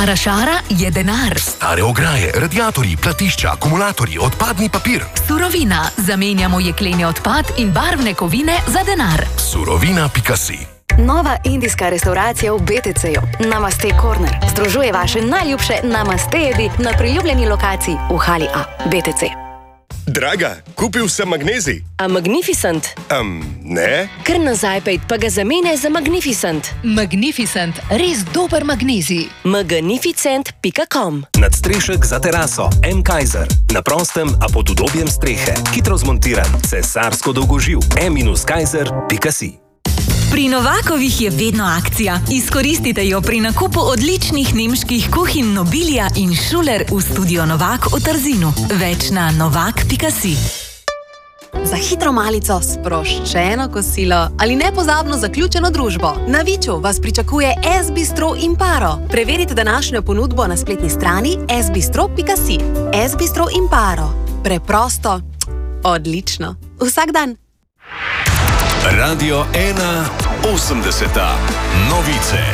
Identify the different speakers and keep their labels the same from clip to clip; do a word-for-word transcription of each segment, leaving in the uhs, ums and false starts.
Speaker 1: Stara šara je denar.
Speaker 2: Stare ograje, radiatorji, platišča, akumulatorji, odpadni papir.
Speaker 1: Surovina. Zamenjamo jekleni odpad in barvne kovine za denar.
Speaker 2: Surovina pika si.
Speaker 3: Nova indijska restauracija v B T C-ju. Namaste Corner. Združuje vaše najljubše namaste jedi na priljubljeni lokaciji v hali A. B T C.
Speaker 4: Draga, kupil sem magnezij.
Speaker 5: A Magnificent?
Speaker 4: Um, ne.
Speaker 5: Kar nazaj pejt, pa ga zamenjaj za Magnificent.
Speaker 1: Magnificent. Res dober magnezij.
Speaker 5: magnificent pika com.
Speaker 6: Nadstrešek za teraso M. Kaiser. Na prostem, a pod udobjem strehe. Hitro zmontiran, cesarsko dolgoživ. m kaiser pika si.
Speaker 7: Pri Novakovih je vedno akcija. Izkoristite jo pri nakupu odličnih nemških kuhinj Nobilia in Schuler v studio Novak v Trzinu. Več na novak pika si.
Speaker 8: Za hitro malico, sproščeno kosilo ali nepozabno zaključeno družbo. Na Viču vas pričakuje S Bistro Imparo. Preverite današnjo ponudbo na spletni strani s bistro pika si. S Bistro Imparo. Preprosto, odlično. Vsak dan.
Speaker 2: Radio ena osemdeseta. Novice.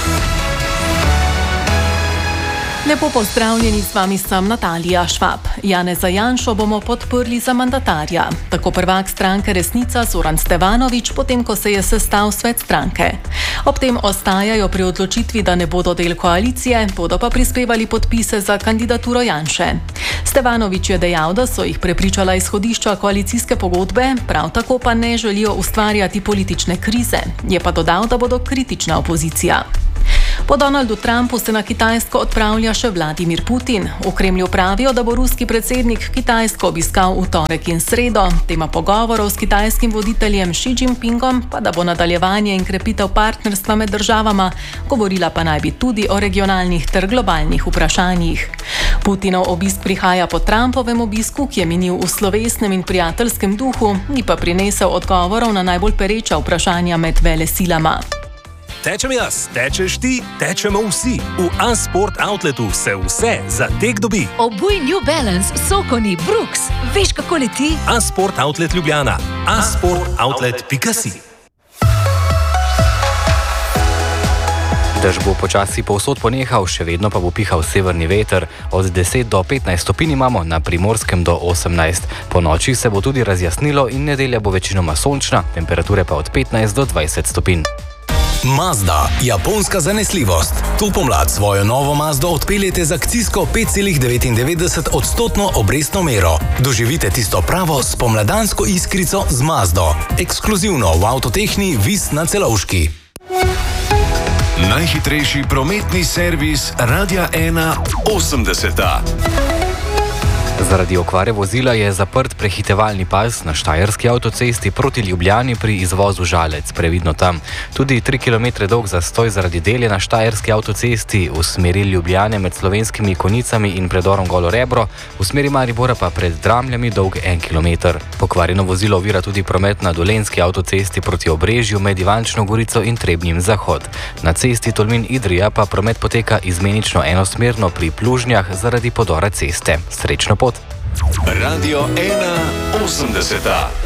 Speaker 9: Lepo pozdravljeni, s vami sem Natalija Švab. Janeza Janšo bomo podprli za mandatarja. Tako prvak stranke Resnica Zoran Stevanović, potem ko se je sestal svet stranke. Ob tem ostajajo pri odločitvi, da ne bodo del koalicije, bodo pa prispevali podpise za kandidaturo Janše. Stevanović je dejal, da so jih prepričala izhodišča koalicijske pogodbe, prav tako pa ne želijo ustvarjati politične krize. Je pa dodal, da bodo kritična opozicija. Po Donaldu Trumpu se na Kitajsko odpravlja še Vladimir Putin. V Kremlju pravijo, da bo ruski predsednik Kitajsko obiskal v torek in sredo. Tema pogovorov s kitajskim voditeljem Xi Jinpingom pa da bo nadaljevanje in krepitev partnerstva med državama, govorila pa naj bi tudi o regionalnih ter globalnih vprašanjih. Putinov obisk prihaja po Trumpovem obisku, ki je minil v slovesnem in prijateljskem duhu, ni pa prinesel odgovorov na najbolj pereča vprašanja med velesilama.
Speaker 6: Tečem jaz, tečeš ti, tečemo vsi. V A-Sport Outletu se vse za tek dobi.
Speaker 1: Obuj New Balance, Sokoni, Brooks. Veš, kako leti?
Speaker 6: A-Sport Outlet Ljubljana. a sport outlet pika si.
Speaker 10: Dež bo počasi povsod ponehal, še vedno pa bo pihal severni veter. Od deset do petnajst stopinj imamo, na Primorskem do osemnajst. Po noči se bo tudi razjasnilo in nedelja bo večinoma sončna, temperature pa od petnajst do dvajset stopinj.
Speaker 11: Mazda, japonska zanesljivost. To pomlad svojo novo Mazdo odpeljete z akcijsko pet celih devetindevetdeset odstotno obrestno mero. Doživite tisto pravo spomladansko iskrico z Mazdo. Ekskluzivno v Avtotehni Vis na Celovški.
Speaker 2: Najhitrejši prometni servis Radia ena osemdeseta.
Speaker 10: Zaradi okvare vozila je zaprt prehitevalni pas na Štajerski avtocesti proti Ljubljani pri izvozu Žalec. Previdno tam. Tudi tri kilometre dolg zastoj zaradi del je na Štajerski avtocesti v smeri Ljubljane med Slovenskimi Konicami in predorom Golo Rebro, v smeri Maribora pa pred Dramljami dolg en kilometer. Pokvarjeno vozilo ovira tudi promet na Dolenjski avtocesti proti Obrežju med Ivančno Gorico in Trebnjim Zahod. Na cesti Tolmin-Idrija pa promet poteka izmenično enosmerno pri Plužnjah zaradi podora ceste. Srečno pot!
Speaker 2: Radio ena osemdeseta.